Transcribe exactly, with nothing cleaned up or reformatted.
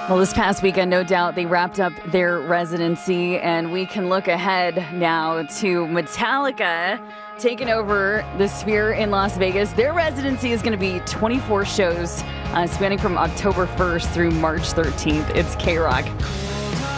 Well, this past weekend, no doubt, they wrapped up their residency, and we can look ahead now to Metallica taking over the Sphere in Las Vegas. Their residency is going to be twenty-four shows, uh, spanning from October first through March thirteenth. It's K-Rock.